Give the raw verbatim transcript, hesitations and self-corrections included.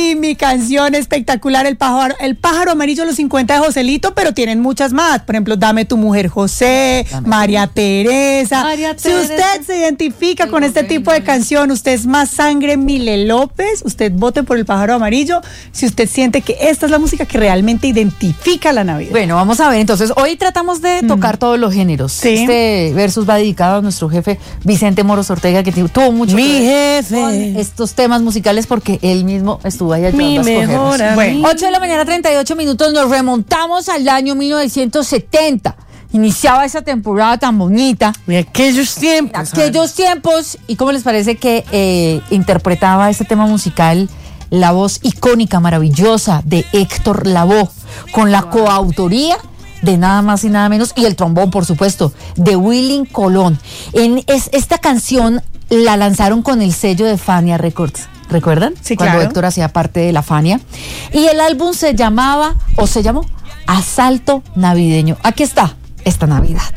Sí, mi canción espectacular, El pájaro, el pájaro amarillo, los cincuenta de Joselito, pero tienen muchas más. Por ejemplo, Dame tu mujer, José, Dame María Teresa. María si Teresa. Usted se identifica el con este bueno, tipo de canción, usted es más sangre Mile López, usted vote por El pájaro amarillo. Si usted siente que esta es la música que realmente identifica la Navidad. Bueno, vamos a ver. Entonces, hoy tratamos de mm. tocar todos los géneros. ¿Sí? Este versus va dedicado a nuestro jefe Vicente Moros Ortega, que tuvo mucho Mi que jefe. Con estos temas musicales porque él mismo estuvo ahí ayudando Mi a escogerlos. Bueno. ocho de la mañana, treinta y ocho minutos, nos remontamos al año mil novecientos setenta. Iniciaba esa temporada tan bonita. De aquellos tiempos. De aquellos tiempos. ¿Y cómo les parece que eh, interpretaba este tema musical la voz icónica, maravillosa de Héctor Lavoe, con la coautoría de nada más y nada menos, y el trombón, por supuesto, de Willy Colón? En es, esta canción la lanzaron con el sello de Fania Records. ¿Recuerdan? Sí, Cuando claro. Héctor hacía parte de la Fania. Y el álbum se llamaba, o se llamó, Asalto Navideño. Aquí está, esta Navidad.